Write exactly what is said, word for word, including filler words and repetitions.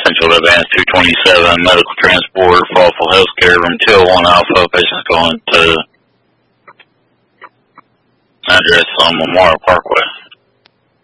Central Advance two twenty-seven, medical transport, Fallful Healthcare, room two oh one Alpha, patients going to address on Memorial Parkway.